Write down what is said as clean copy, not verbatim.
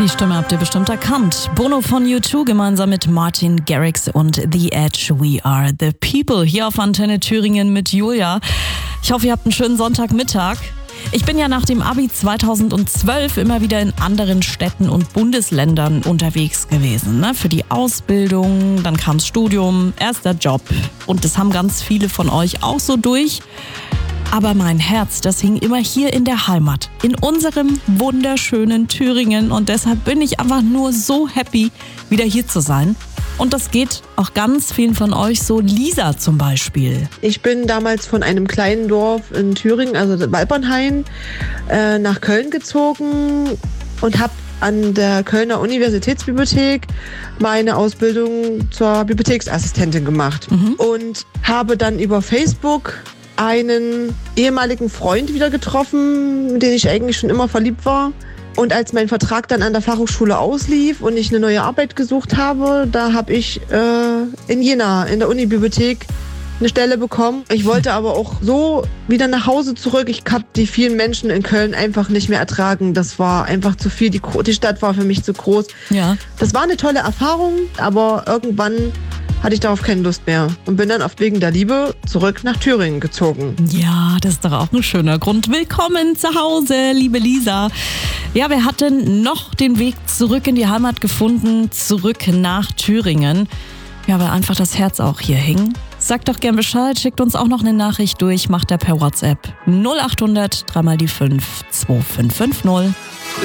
Die Stimme habt ihr bestimmt erkannt. Bono von U2 gemeinsam mit Martin Garrix und The Edge. We are the people. Hier auf Antenne Thüringen mit Julia. Ich hoffe, ihr habt einen schönen Sonntagmittag. Ich bin ja nach dem Abi 2012 immer wieder in anderen Städten und Bundesländern unterwegs gewesen. Ne? Für die Ausbildung, dann kam's Studium, erster Job. Und das haben ganz viele von euch auch so durch. Aber mein Herz, das hing immer hier in der Heimat, in unserem wunderschönen Thüringen. Und deshalb bin ich einfach nur so happy, wieder hier zu sein. Und das geht auch ganz vielen von euch so. Lisa zum Beispiel. Ich bin damals von einem kleinen Dorf in Thüringen, also Walpernhain, nach Köln gezogen und habe an der Kölner Universitätsbibliothek meine Ausbildung zur Bibliotheksassistentin gemacht. Und habe dann über Facebook einen ehemaligen Freund wieder getroffen, in den ich eigentlich schon immer verliebt war. Und als mein Vertrag dann an der Fachhochschule auslief und ich eine neue Arbeit gesucht habe, da habe ich in Jena in der Unibibliothek eine Stelle bekommen. Ich wollte aber auch so wieder nach Hause zurück. Ich habe die vielen Menschen in Köln einfach nicht mehr ertragen. Das war einfach zu viel. Die Stadt war für mich zu groß. Ja. Das war eine tolle Erfahrung, aber irgendwann hatte ich darauf keine Lust mehr und bin dann oft wegen der Liebe zurück nach Thüringen gezogen. Ja, das ist doch auch ein schöner Grund. Willkommen zu Hause, liebe Lisa. Ja, wer hat denn noch den Weg zurück in die Heimat gefunden, zurück nach Thüringen? Ja, weil einfach das Herz auch hier hing. Sagt doch gern Bescheid, schickt uns auch noch eine Nachricht durch, macht er per WhatsApp 0800 3 mal die 5 2550.